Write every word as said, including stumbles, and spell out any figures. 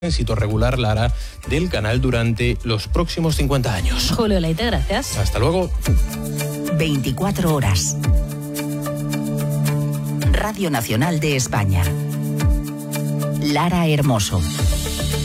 éxito regular la hará del canal durante los próximos cincuenta años. Julio Leite, gracias. Hasta luego. veinticuatro horas. Radio Nacional de España. Lara Hermoso.